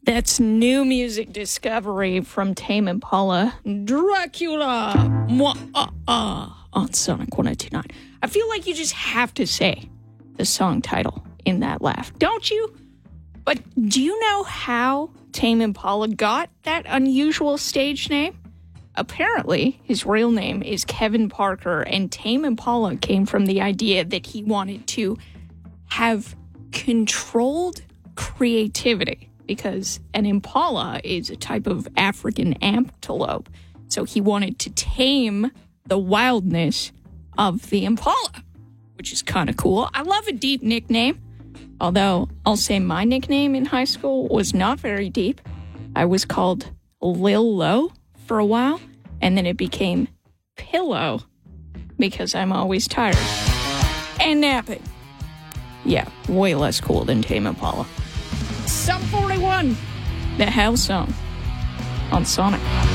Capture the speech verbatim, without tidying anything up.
That's new music discovery from Tame Impala, Dracula, Mwah, uh, uh, on Sonic one oh two point nine. I feel like you just have to say the song title in that laugh, don't you? But do you know how Tame Impala got that unusual stage name? Apparently, his real name is Kevin Parker, and Tame Impala came from the idea that he wanted to have controlled creativity, because an impala is a type of African antelope. So he wanted to tame the wildness of the impala, which is kind of cool. I love a deep nickname, although I'll say my nickname in high school was not very deep. I was called Lil Low for a while, and then it became Pillow because I'm always tired and napping. Yeah, way less cool than Tame Impala. Sum forty-one, the Hell Song on Sonic.